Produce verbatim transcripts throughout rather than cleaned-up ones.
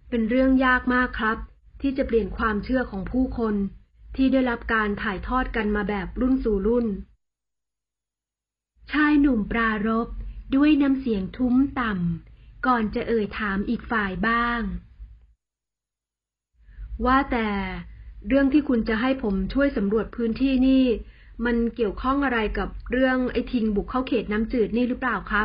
เป็นเรื่องยากมากครับที่จะเปลี่ยนความเชื่อของผู้คนที่ได้รับการถ่ายทอดกันมาแบบรุ่นสู่รุ่นชายหนุ่มปรารภด้วยน้ำเสียงทุ้มต่ำก่อนจะเอ่ยถามอีกฝ่ายบ้างว่าแต่เรื่องที่คุณจะให้ผมช่วยสำรวจพื้นที่นี่มันเกี่ยวข้องอะไรกับเรื่องไอ้ทิงบุกเข้าเขตน้ำจืดนี่หรือเปล่าครับ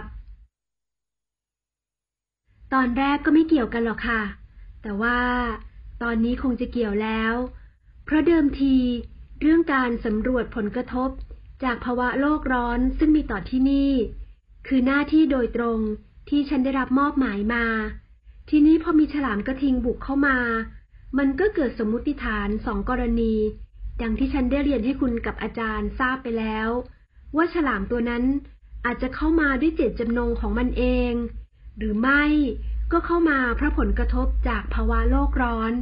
ตอนแรกก็ไม่เกี่ยวกันหรอกค่ะแต่ว่าตอนนี้คงจะเกี่ยวแล้วเพราะเดิมทีเรื่องการสำรวจผลกระทบจากภาวะโลกร้อนซึ่งมีต่อที่นี่คือหน้าที่โดยตรงที่ฉันได้รับมอบหมายมาทีนี้พอมีฉลามกระทิงบุกเข้ามามันก็เกิดสมมุติฐานสองกรณีดังที่ฉันได้เรียนให้คุณกับอาจารย์ทราบไปแล้วว่าฉลามตัวนั้นอาจจะเข้ามาด้วยเจตจำนงของมันเองหรือไม่ก็เข้ามาเพราะผลกระทบจากภาวะโลกร้อน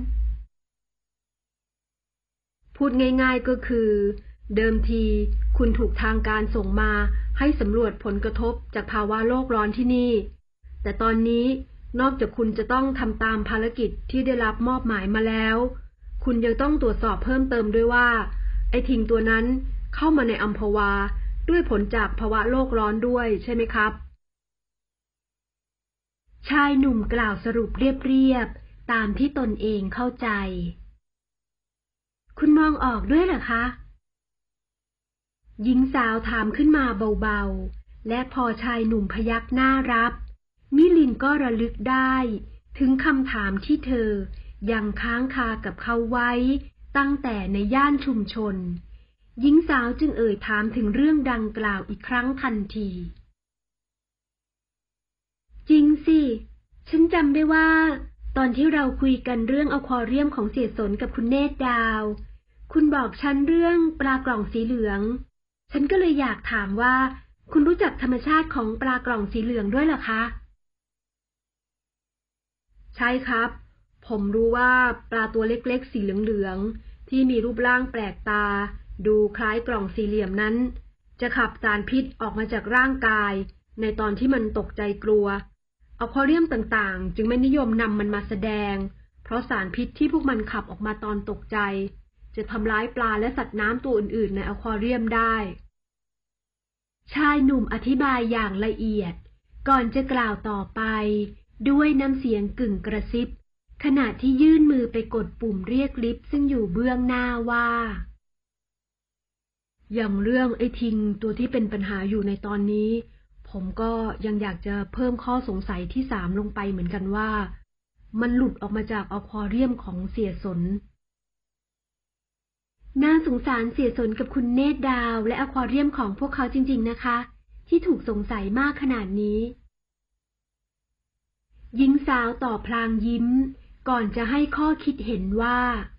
พูดง่ายๆก็คือเดิมทีคุณถูกทางการส่งมาให้สำรวจผลกระทบจากภาวะโลกร้อนที่นี่แต่ตอนนี้นอกจากคุณจะต้องทำตามภารกิจที่ได้รับมอบหมายมาแล้วคุณยังต้องตรวจสอบเพิ่มเติมด้วยว่าไอ้ทิงตัวนั้นเข้ามาในอัมพวาด้วยผลจากภาวะโลกร้อนด้วยใช่ไหมครับชายหนุ่มกล่าวสรุปเรียบๆตามที่ตนเองเข้าใจคุณมองออกด้วยเหรอคะหญิงสาวถามขึ้นมาเบาๆและพอชายหนุ่มพยักหน้ารับมิลินก็ระลึกได้ถึงคำถามที่เธอยังค้างคากับเขาไว้ตั้งแต่ในย่านชุมชนหญิงสาวจึงเอ่ยถามถึงเรื่องดังกล่าวอีกครั้งทันทีจริงสิฉันจำได้ว่าตอนที่เราคุยกันเรื่องอควาเรียมของเสียสนกับคุณเนตรดาวคุณบอกฉันเรื่องปลากล่องสีเหลืองฉันก็เลยอยากถามว่าคุณรู้จักธรรมชาติของปลากล่องสีเหลืองด้วยเหรอคะใช่ครับผมรู้ว่าปลาตัวเล็กๆสีเหลืองๆที่มีรูปร่างแปลกตาดูคล้ายกล่องสี่เหลี่ยมนั้นจะขับสารพิษออกมาจากร่างกายในตอนที่มันตกใจกลัวอควาเรียมต่างๆจึงไม่นิยมนำมันมาแสดงเพราะสารพิษที่พวกมันขับออกมาตอนตกใจจะทำร้ายปลาและสัตว์น้ำตัวอื่นๆในอควาเรียมได้ชายหนุ่มอธิบายอย่างละเอียดก่อนจะกล่าวต่อไปด้วยน้ำเสียงกึ่งกระซิบขณะที่ยื่นมือไปกดปุ่มเรียกลิฟต์ซึ่งอยู่เบื้องหน้าว่าอย่างเรื่องไอ้ทิงตัวที่เป็นปัญหาอยู่ในตอนนี้ผมก็ยังอยากจะเพิ่มข้อสงสัยที่สามลงไปเหมือนกันว่ามันหลุดออกมาจากอควาเรียมของเสียสนน่าสงสารเสียสนกับคุณเนตรดาวและอควาเรียมของพวกเขาจริงๆนะคะที่ถูกสงสัยมากขนาดนี้หญิงสาวตอบพลางยิ้มก่อนจะให้ข้อคิดเห็นว่า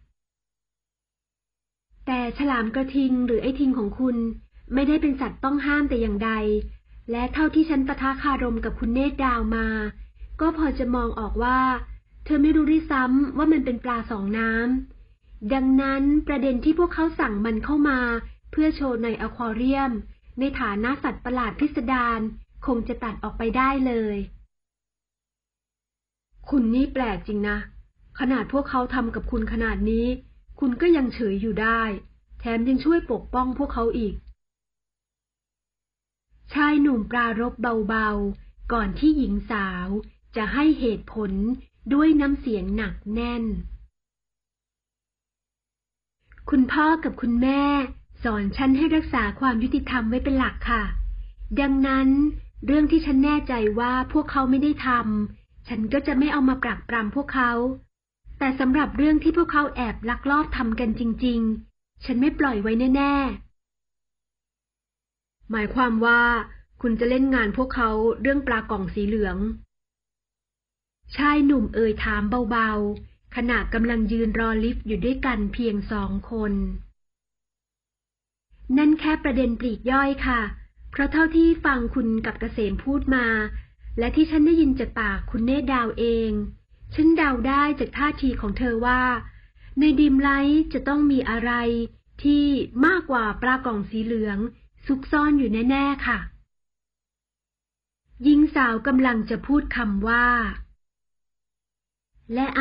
แต่ฉลามกระทิงหรือไอ้ทิงของคุณไม่ได้เป็นสัตว์ต้องห้ามแต่อย่างใดและเท่าที่ฉันปะทะคารมกับคุณเนตรดาวมาก็พอจะมองออกว่าเธอไม่รู้ด้วยซ้ำว่ามันเป็นปลาสองน้ำดังนั้นประเด็นที่พวกเขาสั่งมันเข้ามาเพื่อโชว์ในอควาเรียมในฐานะสัตว์ประหลาดพิสดารคงจะตัดออกไปได้เลยคุณนี่แปลกจริงนะขนาดพวกเขาทำกับคุณขนาดนี้คุณก็ยังเฉยอยู่ได้แถมยังช่วยปกป้องพวกเขาอีกชายหนุ่มปรารภเบาๆก่อนที่หญิงสาวจะให้เหตุผลด้วยน้ำเสียงหนักแน่นคุณพ่อกับคุณแม่สอนฉันให้รักษาความยุติธรรมไว้เป็นหลักค่ะดังนั้นเรื่องที่ฉันแน่ใจว่าพวกเขาไม่ได้ทำฉันก็จะไม่เอามาปรักปรำพวกเขาแต่สำหรับเรื่องที่พวกเขาแอบลักลอบทำกันจริงๆฉันไม่ปล่อยไว้แน่ๆหมายความว่าคุณจะเล่นงานพวกเขาเรื่องปลากล่องสีเหลืองชายหนุ่มเอ่ยถามเบาๆขณะกำลังยืนรอลิฟต์อยู่ด้วยกันเพียงสองคนนั่นแค่ประเด็นปลีกย่อยค่ะเพราะเท่าที่ฟังคุณกับเกษมพูดมาและที่ฉันได้ยินจากปากคุณเนตรดาวเองฉันเดาได้จากท่าทีของเธอว่าในดิมไลท์จะต้องมีอะไรที่มากกว่าปลากล่องสีเหลืองซุกซ่อนอยู่แน่ๆค่ะหญิงสาวกำลังจะพูดคำว่าและ